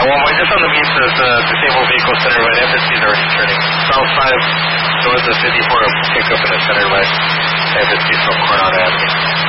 one more. Just on the means of the disabled vehicle center right, FSC is already turning south side towards the 54 pickup in the center line. FSC from Coronado Avenue.